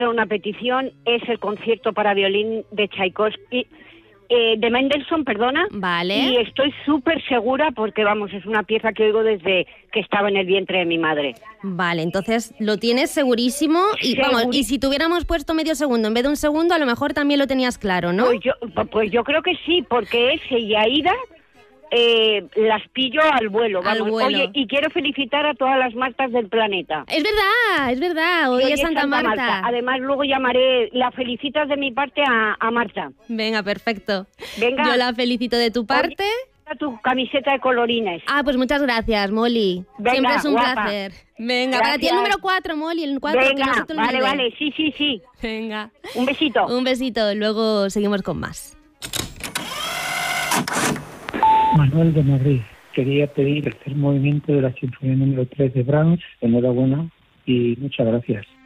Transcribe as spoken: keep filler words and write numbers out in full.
una petición, es el concierto para violín de Tchaikovsky, eh, de Mendelssohn, perdona. Vale. Y estoy súper segura porque, vamos, es una pieza que oigo desde que estaba en el vientre de mi madre. Vale, entonces lo tienes segurísimo. Y Seguri- vamos, y si te hubiéramos puesto medio segundo en vez de un segundo, a lo mejor también lo tenías claro, ¿no? Pues yo, pues yo creo que sí, porque ese y Aida eh, las pillo al vuelo. Al Vamos. vuelo. Oye, y quiero felicitar a todas las Martas del planeta. Es verdad, es verdad. Hoy, Hoy es Santa, Marta. Además, luego llamaré, la felicitas de mi parte a, a Marta. Venga, perfecto. Venga. Yo la felicito de tu parte. Oye, tu camiseta de colorines. Ah, pues muchas gracias, Molly. Venga, Siempre es un guapa. placer. Venga, Gracias. para ti el número cuatro, Molly, el cuatro, que no Venga, se te vale, olvide. vale, sí, sí, sí. Venga. Un besito. Un besito, luego seguimos con más. Manuel de Madrid. Quería pedir el tercer movimiento de la Sinfonía número tres de Brahms. Enhorabuena y muchas gracias.